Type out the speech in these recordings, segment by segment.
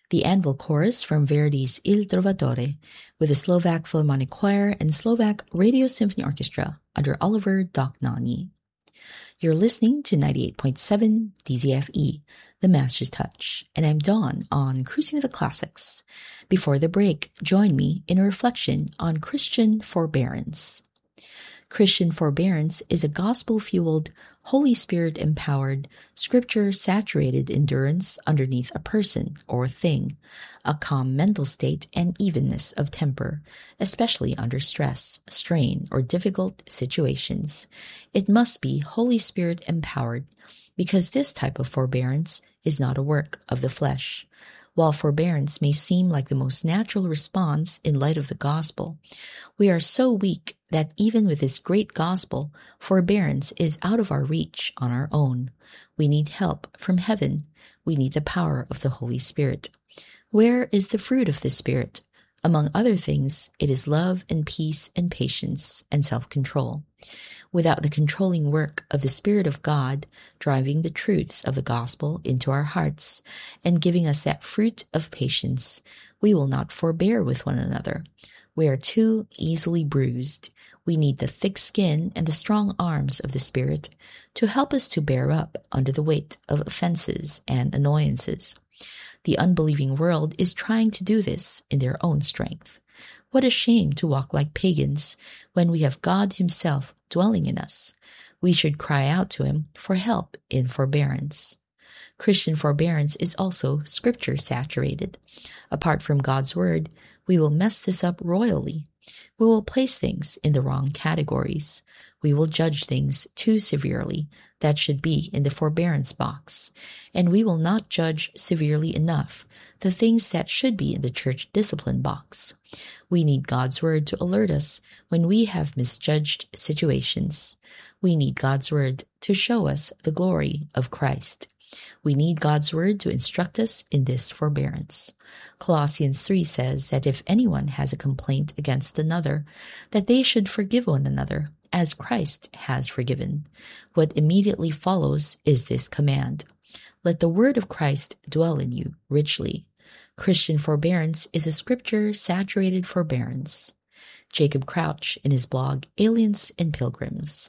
the Anvil Chorus from Verdi's Il Trovatore, with the Slovak Philharmonic Choir and Slovak Radio Symphony Orchestra under Oliver Dochnani. You're listening to 98.7 DZFE, The Master's Touch, and I'm Dawn on Cruising the Classics. Before the break, join me in a reflection on Christian forbearance. Christian forbearance is a gospel-fueled, Holy Spirit-empowered, Scripture-saturated endurance underneath a person or thing, a calm mental state and evenness of temper, especially under stress, strain, or difficult situations. It must be Holy Spirit-empowered, because this type of forbearance is not a work of the flesh. While forbearance may seem like the most natural response in light of the gospel, we are so weak that even with this great gospel, forbearance is out of our reach on our own. We need help from heaven. We need the power of the Holy Spirit. Where is the fruit of the Spirit? Among other things, it is love and peace and patience and self-control. Without the controlling work of the Spirit of God driving the truths of the gospel into our hearts and giving us that fruit of patience, we will not forbear with one another. We are too easily bruised. We need the thick skin and the strong arms of the Spirit to help us to bear up under the weight of offenses and annoyances. The unbelieving world is trying to do this in their own strength. What a shame to walk like pagans when we have God Himself dwelling in us. We should cry out to Him for help in forbearance. Christian forbearance is also Scripture-saturated. Apart from God's Word, we will mess this up royally. We will place things in the wrong categories. We will judge things too severely that should be in the forbearance box. And we will not judge severely enough the things that should be in the church discipline box. We need God's Word to alert us when we have misjudged situations. We need God's Word to show us the glory of Christ. We need God's Word to instruct us in this forbearance. Colossians 3 says that if anyone has a complaint against another, that they should forgive one another, as Christ has forgiven. What immediately follows is this command: let the word of Christ dwell in you richly. Christian forbearance is a Scripture-saturated forbearance. Jacob Crouch in his blog, Aliens and Pilgrims.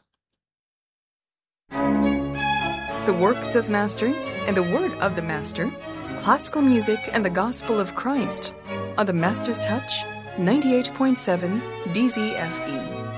The works of masters and the word of the master, classical music and the gospel of Christ on the Master's Touch, 98.7 DZFE.